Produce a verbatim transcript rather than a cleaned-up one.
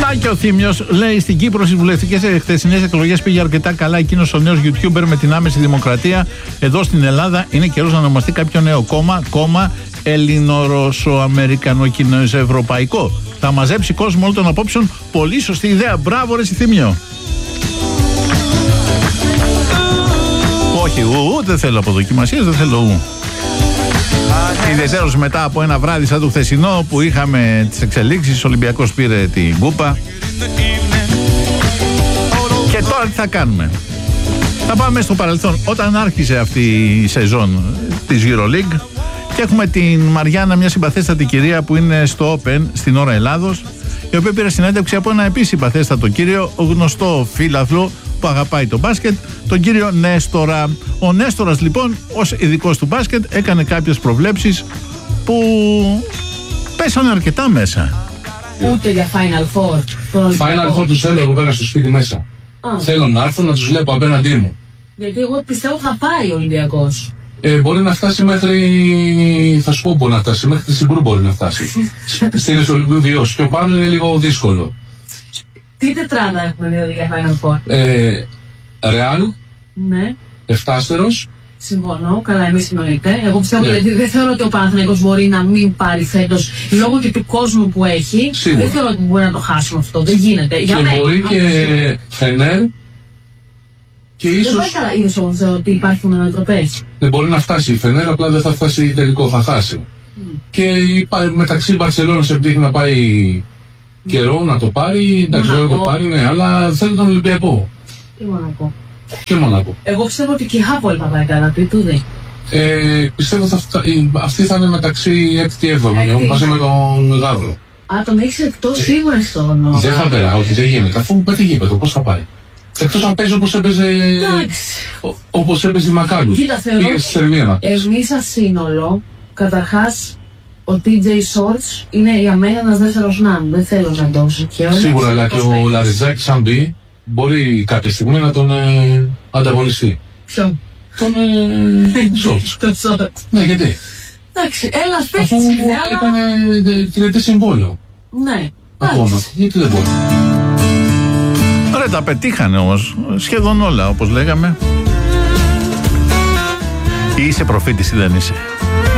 Να και ο Θήμιος λέει: στην Κύπρο στις βουλευτικές χθεσινές εκλογές πήγε αρκετά καλά εκείνος ο νέος YouTuber με την άμεση δημοκρατία. Εδώ στην Ελλάδα είναι καιρός να ονομαστεί κάποιο νέο κόμμα, κόμμα ελληνορωσοαμερικανοκινοευρωπαϊκό. Θα μαζέψει κόσμο όλων των απόψεων. Πολύ σωστή ιδέα. Μπράβο, ρε Θήμιο. Όχι, ου, ου, δεν θέλω αποδοκιμασίες, δεν θέλω ου. Ιδιαιτέρως μετά από ένα βράδυ σαν το χθεσινό που είχαμε τις εξελίξεις, ο Ολυμπιακός πήρε την κούπα. Και τώρα τι θα κάνουμε? Θα πάμε στο παρελθόν, όταν άρχισε αυτή η σεζόν της EuroLeague και έχουμε την Μαριάννα, μια συμπαθέστατη κυρία που είναι στο Open στην ώρα Ελλάδος, η οποία πήρε συνέντευξη από ένα επίσης συμπαθέστατο κύριο, γνωστό φίλαθλο που αγαπάει το μπάσκετ, τον κύριο Νέστορα. Ο Νέστορας λοιπόν, ως ειδικός του μπάσκετ, έκανε κάποιες προβλέψεις που πέσανε αρκετά μέσα. Ούτε για Final Four. Final Four τους θέλω εγώ πέρα στο σπίτι μέσα. Α. Θέλω να έρθω να τους βλέπω απέναντί μου. Γιατί εγώ πιστεύω θα πάει ο Ολυμπιακός. Ε, μπορεί να φτάσει μέχρι, θα σου πω μπορεί να φτάσει, μέχρι τη Συμπρού μπορεί να φτάσει. Στην Ολυμπιακού βιώσει. Και ο πάνω είναι λίγο δύσκολο. Τι τετράδα έχουμε δηλαδή για Final Four? Ε, Ρεάλ. Ναι. Εφτάστερος. Συμφωνώ, καλά, εμείς συνοείται. Εγώ πιστεύω ότι yeah. δεν θεωρώ ότι ο Παναθηναϊκός μπορεί να μην πάρει φέτος λόγω και του κόσμου που έχει. Σίγουρα. Δεν θεωρώ ότι μπορεί να το χάσουμε αυτό. Δεν γίνεται. Και για μπορεί και Φενέρ. Και ίσως... Δεν πάει καλά, είδες όμως ότι υπάρχουν ανατροπές. Δεν μπορεί να φτάσει η Φενέρ, απλά δεν θα φτάσει τελικό, θα χάσει. Mm. Και μεταξύ Μπαρσελόνας επειδή να πάει καιρό να το πάρει, εντάξει δεν το πάρει, ναι, αλλά θέλει τον Ολυμπιακό. Τι Μονακό. Και Μονακό. Εγώ πιστεύω ότι και η Χάπολ θα πάει καλά, τι του δει. Ε, πιστεύω ότι αυτή θα είναι μεταξύ έκτη και έβδομη, μαζί με τον Γάβρο. Α, τον έχεις εκτός σίγουρα στον... Δεν θα πέρα, όχι δεν γίνεται, αφού πέτει γήπεδο, πώς θα πάει. Εκτός αν παίζει όπως έπαιζε, όπως έπαιζε η Μακάλου. Κοίτα, θεωρώ, εμείς σαν σύνολο, καταρχάς, ο τι τζέι Shorts είναι για μένα ένας δεύτερος νάμ, δεν θέλω να το συγχαίω. Σίγουρα, αλλά και ο Λαριζάκης αν μπει, μπορεί κάποια στιγμή να τον ε, ανταγωνιστεί. Ποιον? Τον ε, Shorts. Τον Shorts. Ναι, γιατί? Εντάξει, ένας παίκτης. Αφού έκανε τριετή συμβόλαιο. Ναι. Ακόμα, γιατί δεν μπορεί. Ωραία, τα πετύχανε όμως, σχεδόν όλα όπως λέγαμε. Ή είσαι προφήτης ή δεν είσαι.